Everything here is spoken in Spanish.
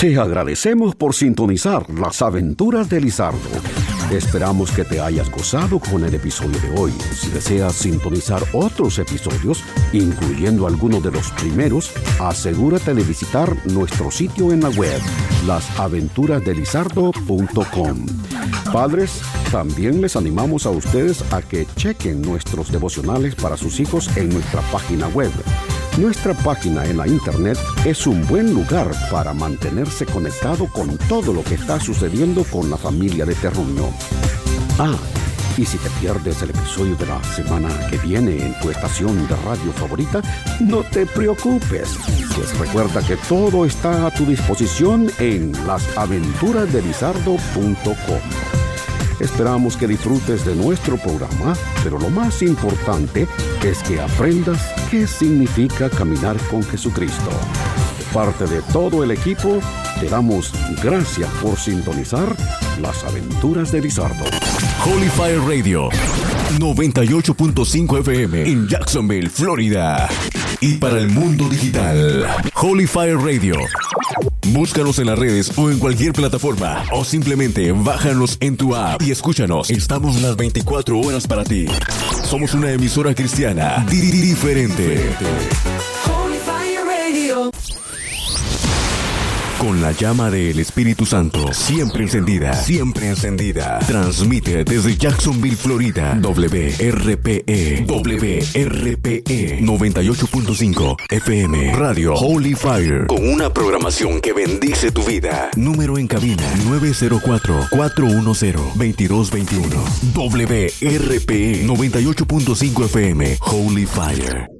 Te agradecemos por sintonizar las aventuras de Lizardo. Esperamos que te hayas gozado con el episodio de hoy. Si deseas sintonizar otros episodios, incluyendo algunos de los primeros, asegúrate de visitar nuestro sitio en la web, lasaventurasdelizardo.com. Padres, también les animamos a ustedes a que chequen nuestros devocionales para sus hijos en nuestra página web. Nuestra página en la internet es un buen lugar para mantenerse conectado con todo lo que está sucediendo con la familia de Terruño. Y si te pierdes el episodio de la semana que viene en tu estación de radio favorita, no te preocupes, pues recuerda que todo está a tu disposición en lasaventurasdelizardo.com. Esperamos que disfrutes de nuestro programa, pero lo más importante es que aprendas qué significa caminar con Jesucristo. De parte de todo el equipo, te damos gracias por sintonizar las aventuras de Lizardo. Holy Fire Radio 98.5 FM en Jacksonville, Florida. Y para el mundo digital, Holy Fire Radio. Búscanos en las redes o en cualquier plataforma, o simplemente bájanos en tu app y escúchanos. Estamos las 24 horas para ti. Somos una emisora cristiana diferente. Holy Fire Radio. Con la llama del Espíritu Santo siempre encendida, siempre encendida. Transmite desde Jacksonville, Florida. WRPE 98.5 FM Radio Holy Fire, con una programación que bendice tu vida. Número en cabina 904-410-2221. WRPE 98.5 FM Holy Fire.